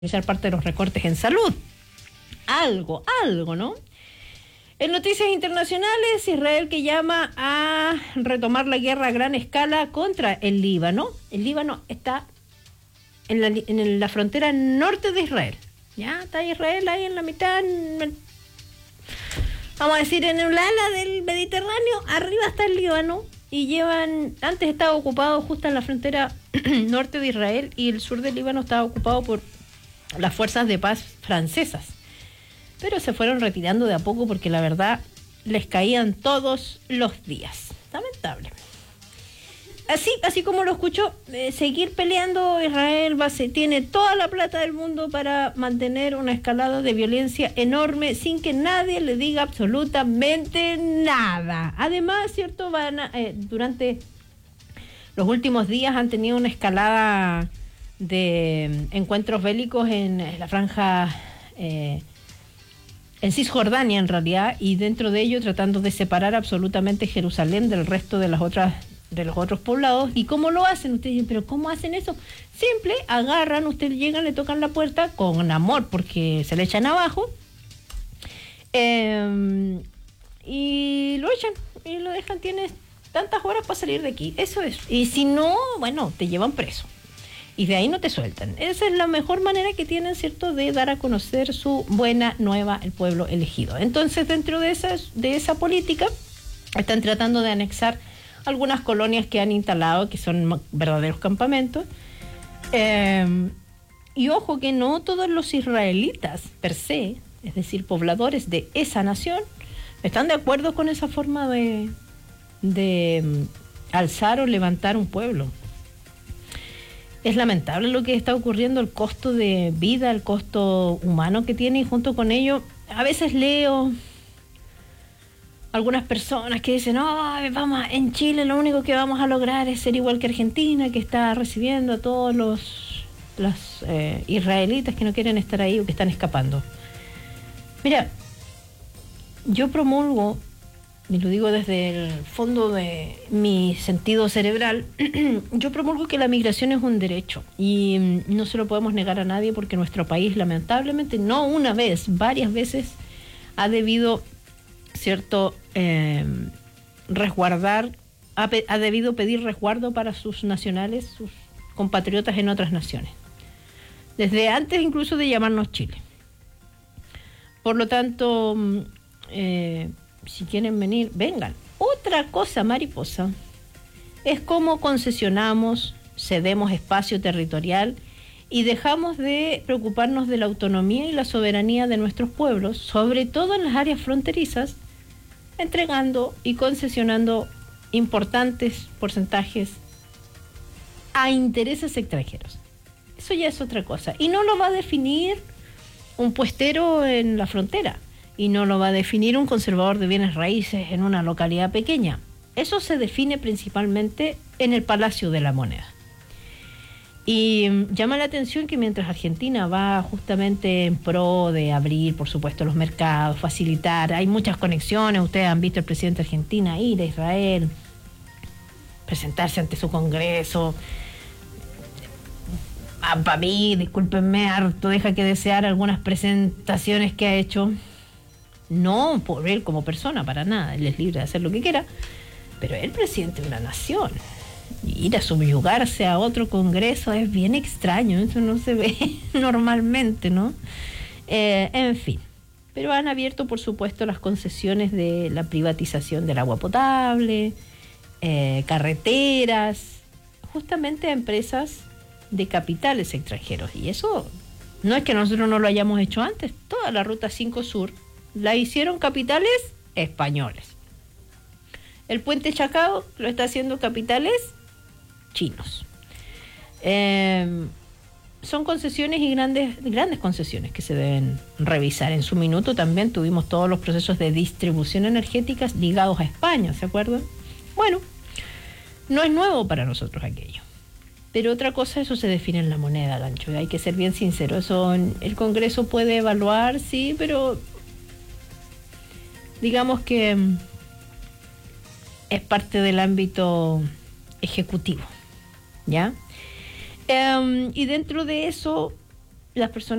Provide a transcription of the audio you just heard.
ser parte de los recortes en salud. Algo, ¿no? En noticias internacionales, Israel que llama a retomar la guerra a gran escala contra el Líbano. El Líbano está en la frontera norte de Israel. Ya está Israel ahí en la mitad, vamos a decir, en el ala del Mediterráneo. Arriba está el Líbano y antes estaba ocupado justo en la frontera norte de Israel, y el sur del Líbano estaba ocupado por las fuerzas de paz francesas. Pero se fueron retirando de a poco porque la verdad les caían todos los días. Lamentable. Así como lo escucho, seguir peleando. Israel tiene toda la plata del mundo para mantener una escalada de violencia enorme sin que nadie le diga absolutamente nada. Además, cierto, durante los últimos días han tenido una escalada de encuentros bélicos en la franja, en Cisjordania en realidad, y dentro de ello tratando de separar absolutamente Jerusalén del resto de los otros poblados. ¿Y cómo lo hacen? Ustedes dicen, ¿pero cómo hacen eso? Simple, agarran, ustedes llegan, le tocan la puerta con amor porque se le echan abajo, y lo echan y lo dejan. Tienes tantas horas para salir de aquí, eso es. Y si no, bueno, te llevan preso y de ahí no te sueltan. Esa es la mejor manera que tienen, ¿cierto?, de dar a conocer su buena nueva, el pueblo elegido. Entonces, dentro de esa política, están tratando de anexar algunas colonias que han instalado, que son verdaderos campamentos. Y ojo que no todos los israelitas per se, es decir, pobladores de esa nación, están de acuerdo con esa forma de alzar o levantar un pueblo. Es lamentable lo que está ocurriendo, el costo de vida, el costo humano que tiene, y junto con ello, a veces leo algunas personas que dicen, en Chile lo único que vamos a lograr es ser igual que Argentina, que está recibiendo a todos los israelitas que no quieren estar ahí o que están escapando. Mira, yo promulgo, y lo digo desde el fondo de mi sentido cerebral, yo promulgo que la migración es un derecho y no se lo podemos negar a nadie, porque nuestro país, lamentablemente, no una vez, varias veces ha debido, ¿cierto?, resguardar, ha debido pedir resguardo para sus nacionales, sus compatriotas en otras naciones, desde antes incluso de llamarnos Chile. Por lo tanto, si quieren venir, vengan. Otra cosa, mariposa, es cómo concesionamos, cedemos espacio territorial y dejamos de preocuparnos de la autonomía y la soberanía de nuestros pueblos, sobre todo en las áreas fronterizas, entregando y concesionando importantes porcentajes a intereses extranjeros. Eso ya es otra cosa. Y no lo va a definir un puestero en la frontera, y no lo va a definir un conservador de bienes raíces en una localidad pequeña. Eso se define principalmente en el Palacio de la Moneda. Y llama la atención que mientras Argentina va justamente en pro de abrir, por supuesto, los mercados, facilitar, hay muchas conexiones. Ustedes han visto al presidente de Argentina ir a Israel, presentarse ante su Congreso. Para mí, discúlpenme, harto deja que desear algunas presentaciones que ha hecho. No por él como persona, para nada, él es libre de hacer lo que quiera, pero es el presidente de una nación. Ir a subyugarse a otro congreso es bien extraño, eso no se ve normalmente, ¿no? En fin, pero han abierto, por supuesto, las concesiones de la privatización del agua potable, carreteras, justamente a empresas de capitales extranjeros. Y eso no es que nosotros no lo hayamos hecho antes. Toda la Ruta 5 Sur la hicieron capitales españoles. El puente Chacao lo está haciendo capitales chinos. Son concesiones y grandes concesiones que se deben revisar. En su minuto también tuvimos todos los procesos de distribución energética ligados a España, ¿se acuerdan? Bueno, no es nuevo para nosotros aquello. Pero otra cosa, eso se define en la moneda, Gancho. Hay que ser bien sincero. Eso el Congreso puede evaluar, sí, pero digamos que es parte del ámbito ejecutivo, ¿ya? Y dentro de eso las personas